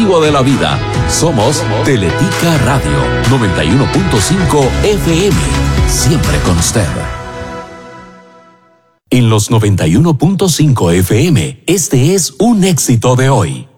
positivo de la vida. Somos Teletica Radio 91.5 FM. Siempre con usted. En los 91.5 FM, este es un éxito de hoy.